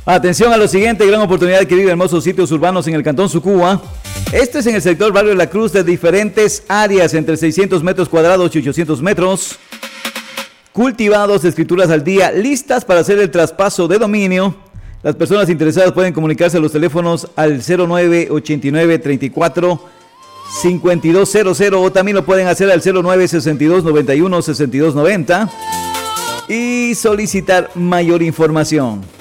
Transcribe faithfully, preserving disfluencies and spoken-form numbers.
Atención a lo siguiente, gran oportunidad de adquirir hermosos sitios urbanos en el Cantón Sucúa. Este es en el sector Barrio de la Cruz de diferentes áreas, entre seiscientos metros cuadrados y ochocientos metros. Cultivados, escrituras al día, listas para hacer el traspaso de dominio. Las personas interesadas pueden comunicarse a los teléfonos al cero nueve ochenta y nueve treinta y cuatro cincuenta y dos cero cero o también lo pueden hacer al cero nueve sesenta y dos noventa y uno sesenta y dos noventa y solicitar mayor información.